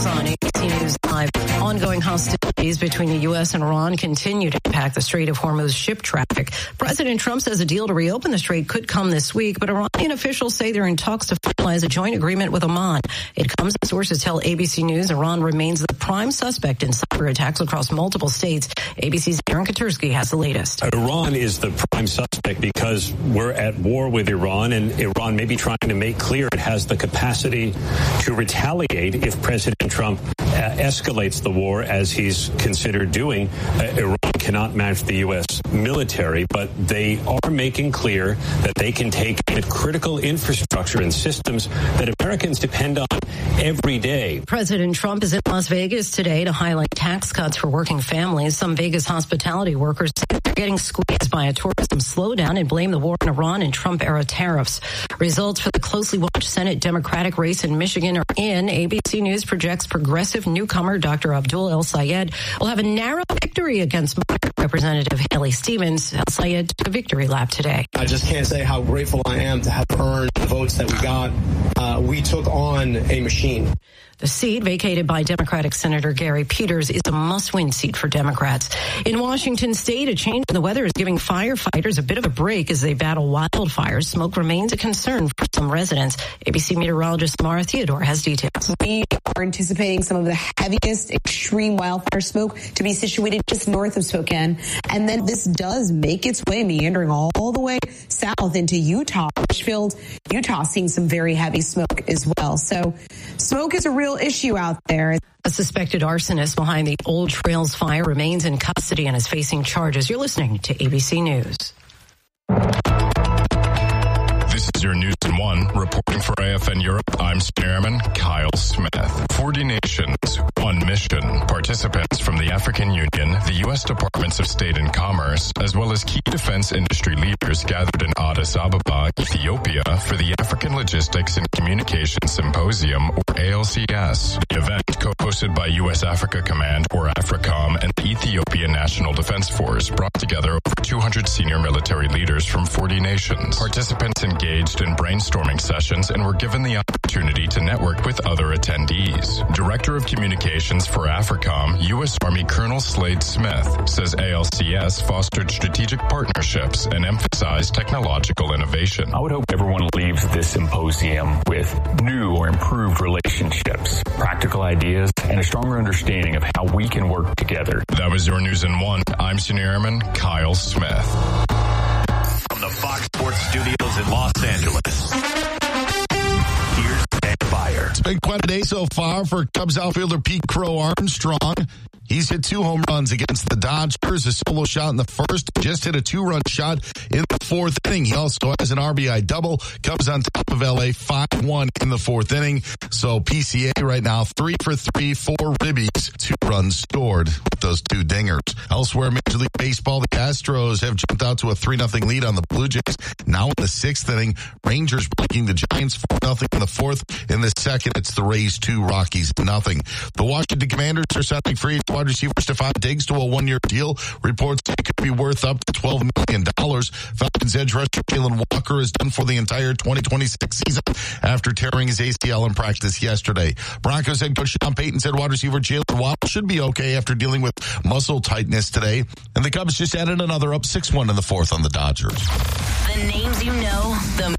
News on ABC News Live. Ongoing hostilities between the U.S. and Iran continue to impact the Strait of Hormuz ship traffic. President Trump says a deal to reopen the strait could come this week, but Iranian officials say they're in talks to finalize a joint agreement with Oman. It comes as sources tell ABC News Iran remains the prime suspect in cyber attacks across multiple states. ABC's Aaron Katursky has the latest. Iran is the prime suspect because we're at war with Iran, and Iran may be trying to make clear it has the capacity to retaliate if President Trump escalates the war, as he's considered doing. Iran cannot match the U.S. military, but they are making clear that they can take critical infrastructure and systems that Americans depend on every day. President Trump is in Las Vegas today to highlight tax cuts for working families. Some Vegas hospitality workers say they're getting squeezed by a tourism slowdown and blame the war in Iran and Trump-era tariffs. Results for the closely watched Senate Democratic race in Michigan are in. ABC News projects progressive newcomer Dr. Abdul El-Sayed will have a narrow victory against Representative Haley Stevens. El-Sayed took a victory lap today. I just can't say how grateful I am to have earned the votes that we got. We took on a machine. The seat vacated by Democratic Senator Gary Peters is a must-win seat for Democrats. In Washington state, a change in the weather is giving firefighters a bit of a break as they battle wildfires. Smoke remains a concern for some residents. ABC meteorologist Mara Theodore has details. We are anticipating some of the heaviest extreme wildfire smoke to be situated just north of Spokane. And then this does make its way meandering all the way south into Utah. Richfield, Utah, seeing some very heavy smoke as well. So smoke is a real issue out there. A suspected arsonist behind the Old Trails fire remains in custody and is facing charges. You're listening to ABC News. This is your News in One. Reporting for AFN Europe, I'm Chairman Kyle Smith. 40 nations, one mission. Participants from the African Union, the U.S. Departments of State and Commerce, as well as key defense industry leaders gathered in Addis Ababa, Ethiopia, for the African Logistics and Communications Symposium, or ALCS. The event, co-hosted by U.S. Africa Command, or AFRICOM, and the Ethiopian National Defense Force, brought together over 200 senior military leaders from 40 nations. Participants engaged in brainstorming sessions and were given the opportunity to network with other attendees. Director of Communications for AFRICOM, U.S. Army Colonel Slade Smith, says ALCS fostered strategic partnerships and emphasized technological innovation. I would hope everyone leaves this symposium with new or improved relationships, practical ideas, and a stronger understanding of how we can work together. That was your News in One. I'm Senior Airman Kyle Smith. From the Fox Sports Studios in Los Angeles, here's Ed Fire. It's been quite a day so far for Cubs outfielder Pete Crow Armstrong. He's hit 2 home runs against the Dodgers, a solo shot in the first, just hit a 2-run shot in the 4th inning. He also has an RBI double. Cubs on top of LA 5-1 in the 4th inning. So PCA right now 3 for 3, 4 ribbies, 2 runs scored with those 2 dingers. Elsewhere, Major League Baseball, the Astros have jumped out to a 3-0 lead on the Blue Jays. Now in the 6th inning, Rangers breaking the Giants 4-0 in the 4th. In the 2nd, it's the Rays 2, Rockies 0. The Washington Commanders are setting free wide receiver Stephon Diggs to a 1-year deal. Reports it could be worth up to $12 million. Falcons edge rusher Jalen Walker is done for the entire 2026 season after tearing his ACL in practice yesterday. Broncos head coach Sean Payton said wide receiver Jalen Waddle should be okay after dealing with muscle tightness today. And the Cubs just added another up 6-1 in the 4th on the Dodgers. The names you know, the